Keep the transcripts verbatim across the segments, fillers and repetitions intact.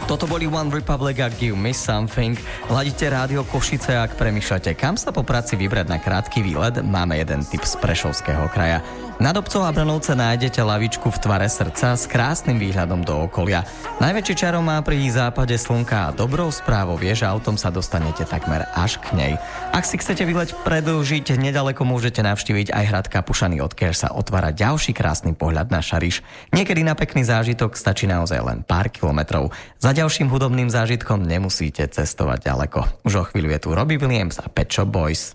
Toto boli One Republic a Give Me Something. Hladíte rádio Košice, ak premýšľate, kam sa po práci vybrať na krátky výlet, máme jeden tip z Prešovského kraja. Na Dobcov a Branovce nájdete lavičku v tvare srdca s krásnym výhľadom do okolia. Najväčšie čaro má pri západe slnka a dobrou správou je, že autom sa dostanete takmer až k nej. Ak si chcete výlet predĺžiť, nedaleko môžete navštíviť aj hrad Kapušany, odkiaľ sa otvára ďalší krásny pohľad na Šariš. Niekedy na pekný zážitok stačí naozaj len pár kilometrov. Za ďalším hudobným zážitkom nemusíte cestovať ďaleko. Už o chvíľu je tu Robbie Williams a Pet Shop Boys.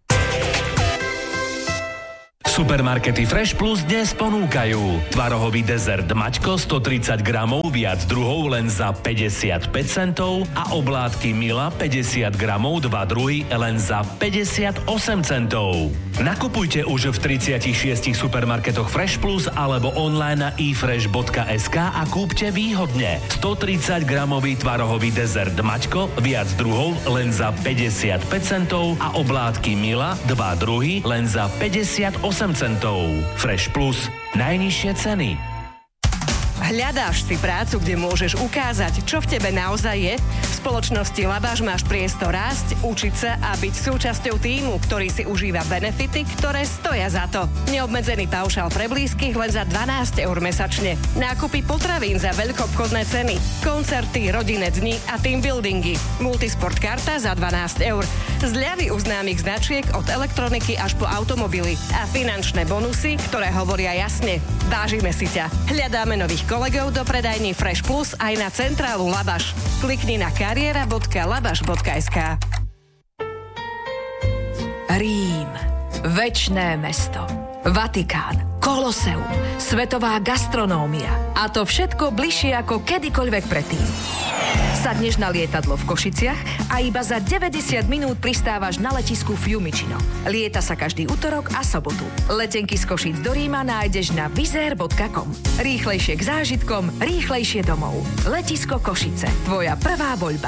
Supermarkety Fresh Plus dnes ponúkajú tvarohový dezert Maťko stotridsať gramov viac druhov len za päťdesiatpäť centov a oblátky Mila päťdesiat gramov dva druhy len za päťdesiatosem centov. Nakupujte už v tridsiatich šiestich supermarketoch Fresh Plus alebo online na i fresh bodka es ká a kúpte výhodne. stotridsať gramový tvarohový dezert Maťko viac druhov len za päťdesiatpäť centov a oblátky Mila dva druhy len za päťdesiatosem centov. Fresh Plus. Najnižšie ceny. Hľadáš si prácu, kde môžeš ukázať, čo v tebe naozaj je? V spoločnosti Labáš máš priestor rásť, učiť sa a byť súčasťou tímu, ktorý si užíva benefity, ktoré stoja za to. Neobmedzený paušál pre blízkych len za dvanásť eur mesačne. Nákupy potravín za veľkoobchodné ceny. Koncerty, rodinné dni a team buildingy. Multisport karta za dvanásť eur. Zľavy u známych značiek od elektroniky až po automobily. A finančné bonusy, ktoré hovoria jasne. Vážime si ťa. Hľadáme nových kolegov do predajní Fresh Plus aj na centrálu Labaš. Klikni na kariéra bodka labaš bodka es ká. Rím. Večné mesto. Vatikán. Koloseum. Svetová gastronómia. A to všetko bližšie ako kedykoľvek predtým. Sadneš na lietadlo v Košiciach a iba za deväťdesiat minút pristávaš na letisku Fiumicino. Lieta sa každý utorok a sobotu. Letenky z Košíc do Ríma nájdeš na wizz air bodka com. Rýchlejšie k zážitkom, rýchlejšie domov. Letisko Košice. Tvoja prvá voľba.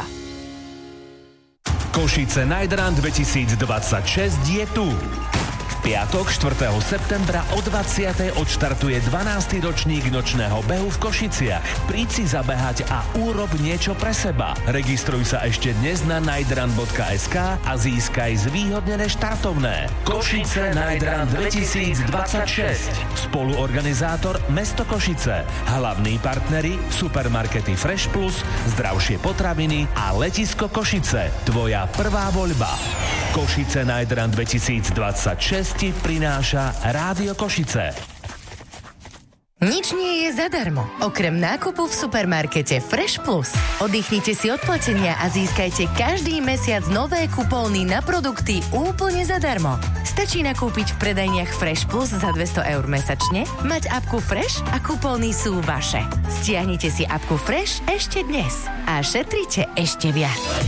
Košice Night Run dvetisícdvadsaťšesť je tu. V piatok štvrtého septembra o dvadsiatej odštartuje dvanásty ročník nočného behu v Košiciach. Príď si zabehať a urob niečo pre seba. Registruj sa ešte dnes na night run bodka es ká a získaj zvýhodnené štartovné. Košice Night Run dvetisícdvadsaťšesť. Spoluorganizátor Mesto Košice. Hlavní partneri supermarkety Fresh Plus, zdravšie potraviny a letisko Košice. Tvoja prvá voľba. Košice Night Run dvetisícdvadsaťšesť ti prináša Rádio Košice. Nič nie je zadarmo, okrem nákupu v supermarkete Fresh Plus. Oddychnite si od platenia a získajte každý mesiac nové kupóny na produkty úplne zadarmo. Stačí nakúpiť v predajniach Fresh Plus za dvesto eur mesačne, mať apku Fresh a kupóny sú vaše. Stiahnite si apku Fresh ešte dnes a šetrite ešte viac.